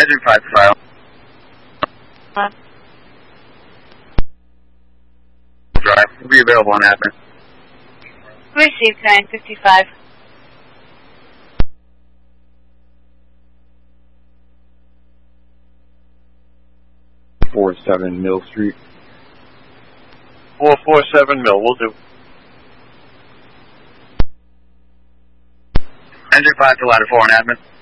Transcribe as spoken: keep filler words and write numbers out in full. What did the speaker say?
Engine five to file. Uh, Drive. Will be available on admin. received nine fifty-five. four seven Mill Street. four four seven Mill, we'll do. Engine five to ladder four on admin.